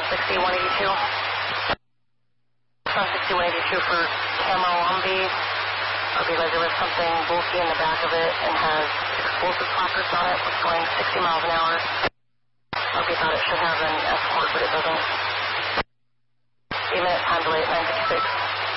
6182. 6182 for Camo Humvee. Okay, guys, there was something bulky in the back of it and has explosive placards on it. It's going 60 miles an hour. Okay, thought it should have an escort, but it doesn't. 8 minutes, time delay at 956.